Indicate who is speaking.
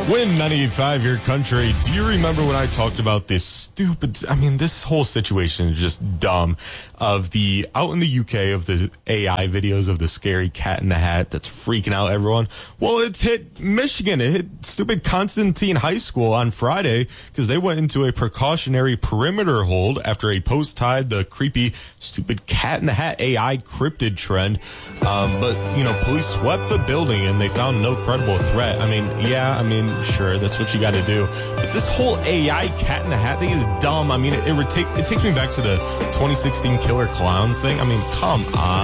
Speaker 1: Win 95 your country. Do you remember when I talked about this this whole situation is just dumb of the out in the UK of the AI videos of the scary cat in the hat that's freaking out everyone. Well, it's hit Michigan. It hit stupid Constantine High School on Friday because they went into a precautionary perimeter hold after a post tied the creepy stupid cat in the hat AI cryptid trend. But police swept the building and they found no credible threat. Sure, that's what you got to do. But this whole AI cat in the hat thing is dumb. It takes me back to the 2016 Killer Clowns thing. Come on.